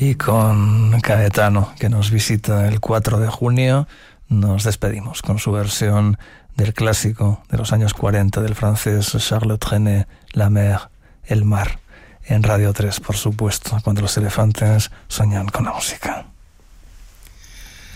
Y con Caetano, que nos visita el 4 de junio, nos despedimos con su versión del clásico de los años 40 del francés Charles Trenet, La Mer, el mar, en Radio 3, por supuesto, cuando los elefantes soñan con la música.